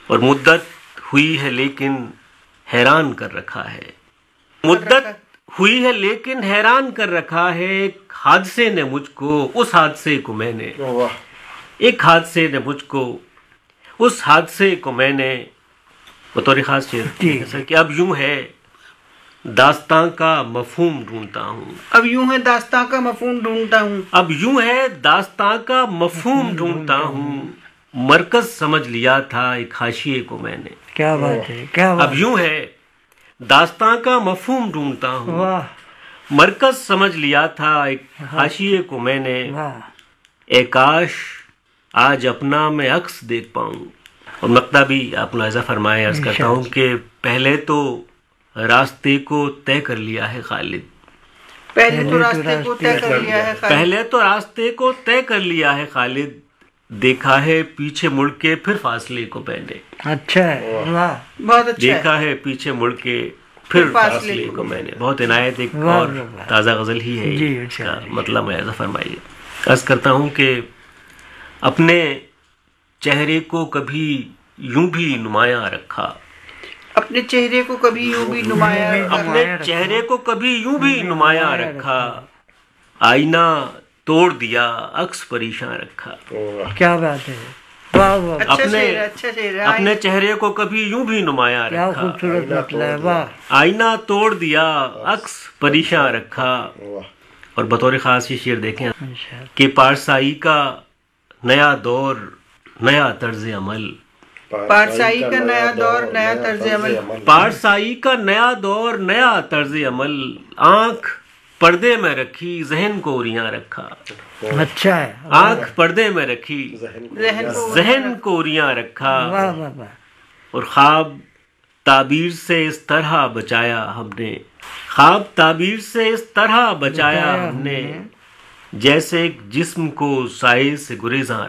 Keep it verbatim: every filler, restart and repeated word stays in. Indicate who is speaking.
Speaker 1: اور مدت ہوئی ہے لیکن حیران کر رکھا ہے، مدت ہوئی ہے لیکن حیران کر رکھا ہے، ایک حادثے نے مجھ کو، اس حادثے کو میں نے ایک حادثے نے مجھ کو اس حادثے کو میں نے بطور خاص شعر جیسا کہ اب یوں ہے داستاں کا مفہوم ڈھونڈتا ہوں،
Speaker 2: اب یوں ہے داستاں کا مفہوم ڈھونڈتا ہوں،
Speaker 1: اب یوں ہے داستاں کا مفہوم ڈھونڈتا ہوں، مرکز سمجھ لیا تھا ایک حاشیے کو میں نے،
Speaker 3: کیا بات ہے، کیا بات
Speaker 1: اب یوں ہے داستاں کا مفہوم ڈھونڈتا ہوں،
Speaker 3: واہ
Speaker 1: مرکز سمجھ لیا تھا ایک حاشیے کو میں نے،
Speaker 3: واہ،
Speaker 1: اے کاش آج اپنا میں عکس دیکھ پاؤں۔ اور مقطع بھی آپ ملاحظہ فرمائے، عرض کرتا ہوں کہ پہلے تو راستے کو طے کر لیا ہے خالد،
Speaker 2: پہلے تو راستے کو طے کر لیا ہے خالد،
Speaker 1: پہلے تو راستے کو طے کر لیا ہے خالد، دیکھا ہے پیچھے مڑ کے پھر فاصلے کو میں نے،
Speaker 3: اچھا ہے، واہ
Speaker 2: بہت اچھا ہے،
Speaker 1: دیکھا ہے پیچھے مڑ کے پھر فاصلے کو میں نے، بہت عنایت ایک اور تازہ غزل ہی ہے،
Speaker 3: جی
Speaker 1: اس کا مطلب ملاحظہ فرمائیے۔ عرض کرتا ہوں کہ اپنے چہرے کو کبھی یوں بھی نمایاں رکھا،
Speaker 2: اپنے چہرے کو کبھی یوں بھی نمایاں
Speaker 1: اپنے چہرے کو کبھی یوں بھی نمایاں رکھا، آئینہ توڑ دیا عکس پریشاں رکھا،
Speaker 3: کیا بات ہے، واہ واہ،
Speaker 2: اچھا
Speaker 1: اپنے
Speaker 2: شعر ہے، اچھا شعر ہے،
Speaker 1: اپنے چہرے کو کبھی یوں بھی نمایاں
Speaker 3: کیا
Speaker 1: رکھا،
Speaker 3: خوبصورت مطلب ہے، واہ،
Speaker 1: آئینہ توڑ دیا عکس پریشاں رکھا۔ اور بطور خاص یہ شعر دیکھیں کہ پارسائی کا نیا دور نیا طرز عمل،
Speaker 2: پارسائی کا نیا دور نیا طرز عمل،
Speaker 1: پارسائی کا نیا دور نیا طرز عمل، آنکھ پردے میں رکھی ذہن کو اریاں رکھا،
Speaker 3: اچھا ہے،
Speaker 1: آنکھ پردے میں رکھی
Speaker 2: ذہن کو
Speaker 1: ذہن کو اریاں رکھا،
Speaker 3: واہ واہ واہ،
Speaker 1: اور خواب تعبیر سے اس طرح بچایا ہم نے، خواب تعبیر سے اس طرح بچایا ہم نے، جیسے ایک جسم کو سائے سے گریزاں